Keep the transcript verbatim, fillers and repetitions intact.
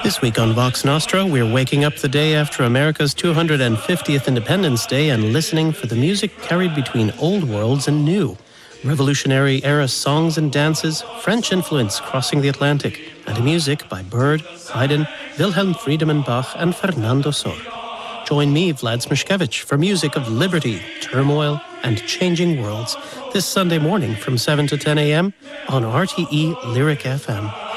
This week on Vox Nostra, we're waking up the day after America's two hundred fiftieth Independence Day and listening for the music carried between old worlds and new. Revolutionary era songs and dances, French influence crossing the Atlantic, and music by Byrd, Haydn, Wilhelm Friedemann Bach, and Fernando Sor. Join me, Vlad Smishkevich, for music of liberty, turmoil, and changing worlds this Sunday morning from seven to ten a.m. on R T E Lyric F M.